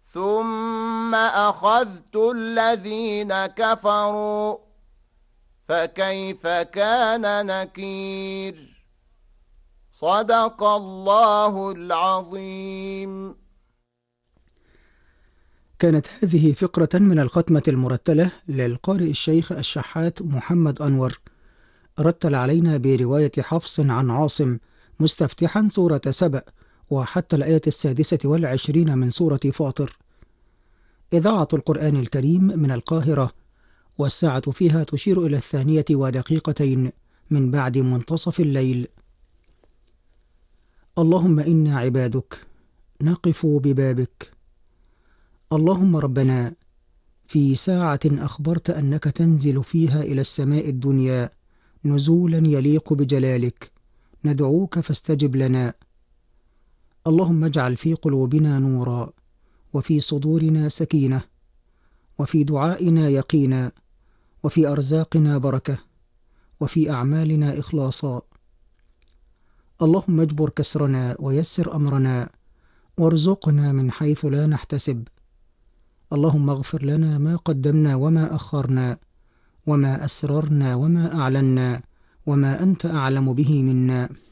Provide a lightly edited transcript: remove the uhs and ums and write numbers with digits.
ثم أخذت الذين كفروا فكيف كان نكير. صدق الله العظيم. كانت هذه فقرة من الختمة المرتلة للقارئ الشيخ الشحات محمد أنور، رتل علينا برواية حفص عن عاصم مستفتحا سورة سبأ وحتى الآية 26 من سورة فاطر. إذاعة القرآن الكريم من القاهرة، والساعة فيها تشير إلى 2:02 من بعد منتصف الليل. اللهم إنا عبادك نقف ببابك. اللهم ربنا، في ساعة أخبرت أنك تنزل فيها إلى السماء الدنيا نزولا يليق بجلالك، ندعوك فاستجب لنا. اللهم اجعل في قلوبنا نورا، وفي صدورنا سكينة، وفي دعائنا يقينا، وفي أرزاقنا بركة، وفي أعمالنا إخلاصا. اللهم اجبر كسرنا ويسر أمرنا، وارزقنا من حيث لا نحتسب. اللهم اغفر لنا ما قدمنا وما أخرنا، وما أسررنا وما أعلنا، وما أنت أعلم به منا.